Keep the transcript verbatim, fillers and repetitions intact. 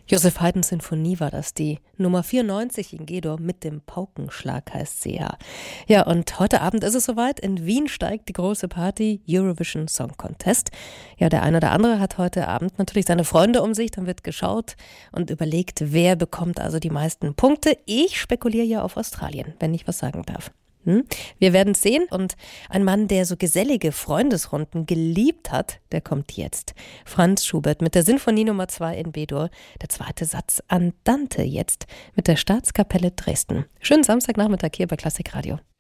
Joseph Haydns Sinfonie war das, die Nummer vierundneunzig in G-Dur mit dem Paukenschlag heißt sie ja. Ja, und heute Abend ist es soweit. In Wien steigt die große Party Eurovision Song Contest. Ja, der eine oder andere hat heute Abend natürlich seine Freunde um sich. Dann wird geschaut und überlegt, wer bekommt also die meisten Punkte. Ich spekuliere ja auf Australien, wenn ich was sagen darf. Hm? Wir werden es sehen. Und ein Mann, der so gesellige Freundesrunden geliebt hat, der kommt jetzt. Franz Schubert mit der Sinfonie Nummer zwei in B-Dur. Der zweite Satz Andante jetzt mit der Staatskapelle Dresden. Schönen Samstagnachmittag hier bei Klassik Radio.